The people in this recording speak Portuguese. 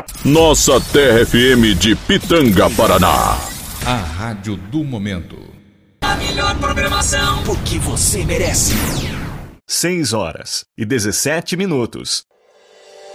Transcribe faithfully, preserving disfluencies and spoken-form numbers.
Nossa Terra F M de Pitanga, Paraná. A rádio do momento. A melhor programação, porque você merece. seis horas e dezessete minutos.